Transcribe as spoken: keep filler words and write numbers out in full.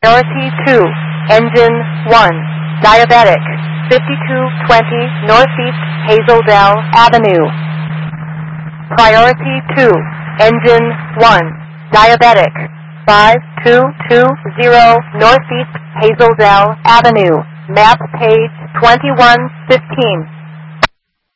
Priority two, Engine one, Diabetic, fifty-two twenty Northeast Hazeldale Avenue. Priority two, Engine one, Diabetic, five two two zero Northeast Hazeldale Avenue. Map page twenty-one fifteen.